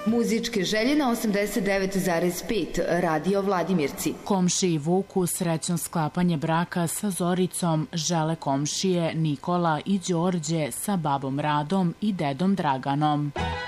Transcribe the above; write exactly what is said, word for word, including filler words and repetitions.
Muzičke želje na osamdeset devet zarez pet Radio Vladimirci. Komšiji Vuku srećno sklapanje braka sa Zoricom žele komšije Nikola i Đorđe sa babom Radom i dedom Draganom.